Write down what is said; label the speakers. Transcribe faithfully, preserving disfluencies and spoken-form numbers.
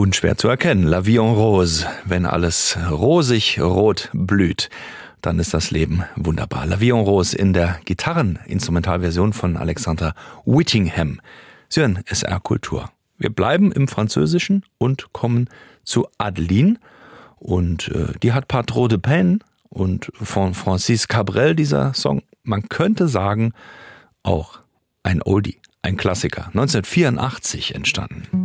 Speaker 1: Unschwer zu erkennen. La vie en rose. Wenn alles rosig rot blüht, dann ist das Leben wunderbar. La vie en rose in der Gitarreninstrumentalversion von Alexander Whittingham. Sie hören S R Kultur. Wir bleiben im Französischen und kommen zu Adeline. Und äh, die hat Pas trop de peine und von Francis Cabrel, dieser Song, man könnte sagen, auch ein Oldie, ein Klassiker, neunzehnhundertvierundachtzig entstanden.